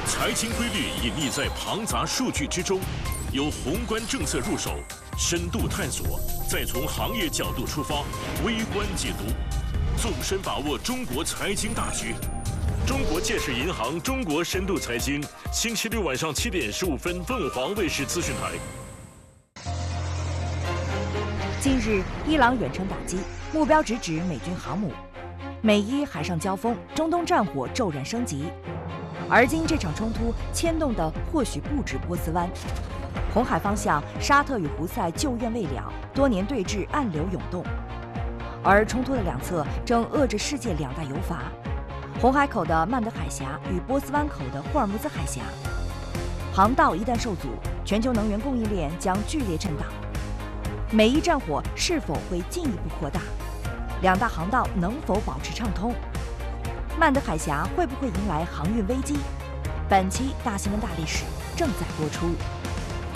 财经规律隐匿在庞杂数据之中，由宏观政策入手，深度探索，再从行业角度出发，微观解读，纵深把握中国财经大局。中国建设银行中国深度财经，星期六晚上7点15分，凤凰卫视资讯台。 近日，伊朗远程打击，目标直指美军航母。美伊海上交锋，中东战火骤然升级。而今这场冲突牵动的或许不止波斯湾，红海方向，沙特与胡塞旧怨未了，多年对峙暗流涌动。而冲突的两侧正扼着世界两大油阀，红海口的曼德海峡与波斯湾口的霍尔木兹海峡。航道一旦受阻，全球能源供应链将剧烈震荡。美伊战火是否会进一步扩大？两大航道能否保持畅通？曼德海峡会不会迎来航运危机？本期大新闻大历史正在播出。